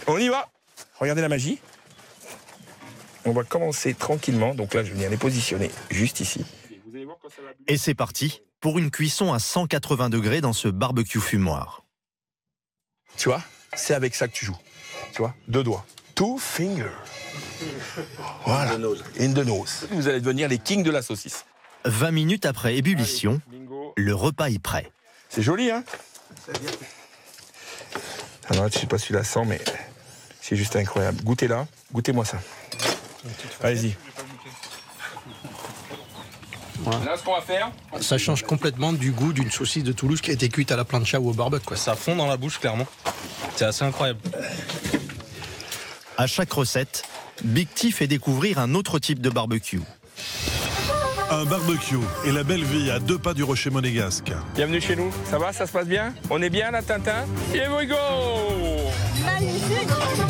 On y va. Regardez la magie. On va commencer tranquillement. Donc là, je viens les positionner juste ici. Et c'est parti pour une cuisson à 180 degrés dans ce barbecue fumoir. Tu vois, c'est avec ça que tu joues. Tu vois, 2 doigts. 2 fingers. Voilà. In the nose. Vous allez devenir les kings de la saucisse. 20 minutes après ébullition, allez, le repas est prêt. C'est joli, hein? Alors, je sais pas si tu la sens, mais c'est juste incroyable. Goûtez-la. Goûtez-moi ça. Allez-y. Là, ce qu'on va faire... Ça change complètement du goût d'une saucisse de Toulouse qui a été cuite à la plancha ou au barbecue, quoi. Ça fond dans la bouche, clairement. C'est assez incroyable. À chaque recette, Big T fait découvrir un autre type de barbecue. Un barbecue et la belle vie à 2 pas du rocher monégasque. Bienvenue chez nous. Ça va? Ça se passe bien? On est bien là, Tintin? Here we go! Magnifique!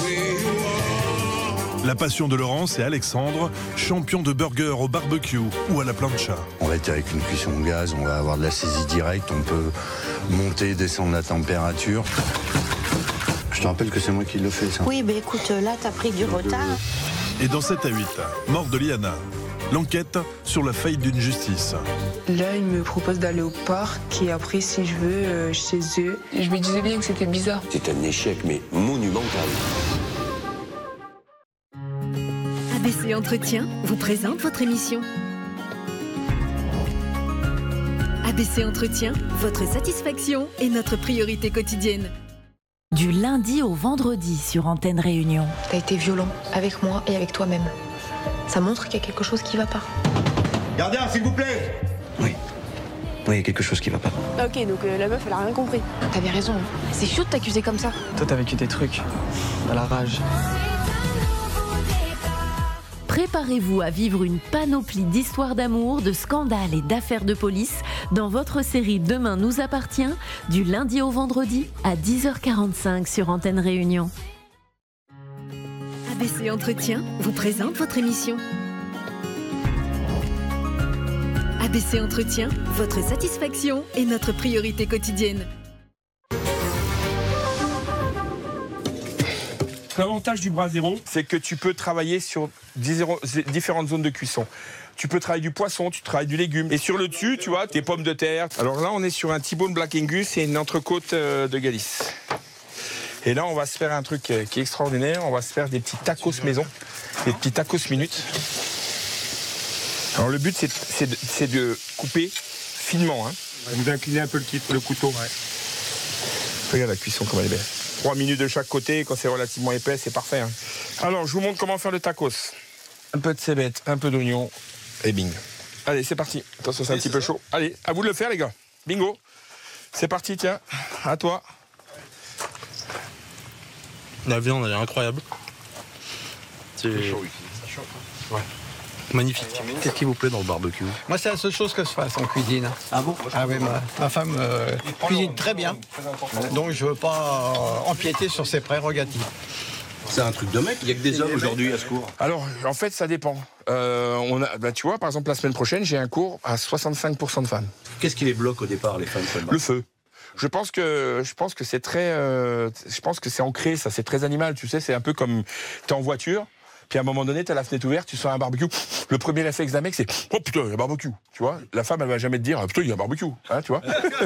La passion de Laurence et Alexandre, champions de burger au barbecue ou à la plancha. On va être avec une cuisson au gaz, on va avoir de la saisie directe, on peut monter, descendre la température. Je te rappelle que c'est moi qui le fais, ça. Oui, mais écoute, là, t'as pris du retard. Et dans 7 à 8, mort de Liana. L'enquête sur la faillite d'une justice. Là, il me propose d'aller au parc et après, si je veux, chez eux. Je me disais bien que c'était bizarre. C'est un échec, mais monumental. ABC Entretien vous présente votre émission. ABC Entretien, votre satisfaction est notre priorité quotidienne. Du lundi au vendredi sur Antenne Réunion. T'as été violent avec moi et avec toi-même. Ça montre qu'il y a quelque chose qui va pas. Gardien, s'il vous plaît. Oui, il y a quelque chose qui va pas. Ok, donc la meuf, elle a rien compris. T'avais raison. C'est chaud de t'accuser comme ça. Toi, t'as vécu des trucs. Dans la rage. Préparez-vous à vivre une panoplie d'histoires d'amour, de scandales et d'affaires de police dans votre série Demain nous appartient, du lundi au vendredi à 10h45 sur Antenne Réunion. ABC Entretien vous présente votre émission. ABC Entretien, votre satisfaction est notre priorité quotidienne. L'avantage du braseron, c'est que tu peux travailler sur différentes zones de cuisson. Tu peux travailler du poisson, tu travailles du légume. Et sur le dessus, tu vois, tes pommes de terre. Alors là, on est sur un T-bone Black Angus et une entrecôte de Galice. Et là, on va se faire un truc qui est extraordinaire. On va se faire des petits tacos maison, des petits tacos minutes. Alors le but, c'est de couper finement. Hein. Vous inclinez un peu le couteau. Ouais. Regarde la cuisson, comme elle est belle. 3 minutes de chaque côté, quand c'est relativement épais, c'est parfait. Hein. Alors, je vous montre comment faire le tacos. Un peu de cébette, un peu d'oignon, et bing. Allez, c'est parti. Attention, c'est un petit peu chaud. Allez, à vous de le faire, les gars. Bingo. C'est parti, tiens. À toi. La viande, elle est incroyable. C'est chaud ici. Ouais. Magnifique. Qu'est-ce qui vous plaît dans le barbecue? Moi, c'est la seule chose que je fasse en cuisine. Ah bon? Ah oui, ma femme cuisine très bien. Donc, je ne veux pas empiéter sur ses prérogatives. C'est un truc de mec, il n'y a que des hommes aujourd'hui à ce cours. Alors, en fait, ça dépend. Tu vois, par exemple, la semaine prochaine, j'ai un cours à 65% de femmes. Qu'est-ce qui les bloque au départ, les femmes seulement? Le feu. Je pense que c'est très, je pense que c'est ancré, ça, c'est très animal. Tu sais, c'est un peu comme t'es en voiture. Puis à un moment donné, tu as la fenêtre ouverte, tu sens un barbecue. Le premier réflexe d'un mec, c'est « Oh putain, il y a un barbecue !» Tu vois, la femme, elle va jamais te dire « Putain, il y a un barbecue !» Hein, tu vois.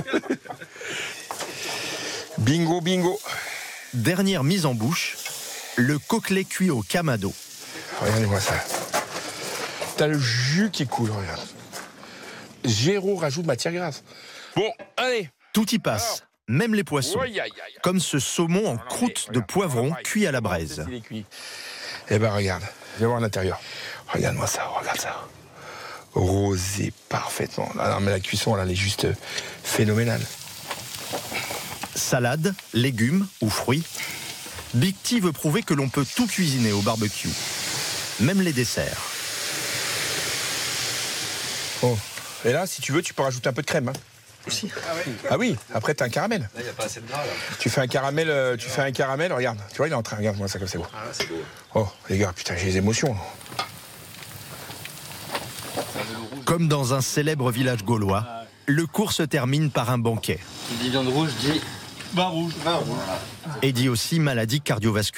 Bingo, bingo. Dernière mise en bouche, le coquelet cuit au kamado. Regardez-moi ça. T'as le jus qui coule, regarde. Géraud rajoute matière grasse. Bon, allez. Tout y passe, même les poissons. Comme ce saumon en croûte de poivron cuit à la braise. Eh ben regarde, viens voir l'intérieur. Regarde-moi ça, regarde ça. Rosé parfaitement. Non, mais la cuisson, elle est juste phénoménale. Salade, légumes ou fruits. Big T veut prouver que l'on peut tout cuisiner au barbecue. Même les desserts. Oh. Et là, si tu veux, tu peux rajouter un peu de crème. Hein. Aussi. Ah oui, après t'as un caramel. Là, il n'y a pas assez de gras, là. Tu fais un caramel, regarde. Tu vois, il est en train, regarde-moi ça comme c'est beau. Ah, c'est beau. Oh, les gars, putain, j'ai des émotions. Comme dans un célèbre village gaulois, le cours se termine par un banquet. Qui dit viande rouge dit Vin rouge. Et dit aussi maladie cardiovasculaire.